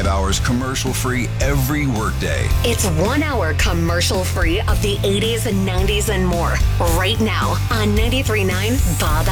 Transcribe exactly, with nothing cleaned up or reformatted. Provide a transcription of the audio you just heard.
five hours commercial-free every workday. It's one hour commercial-free of the eighties and nineties and more right now on ninety-three point nine Bob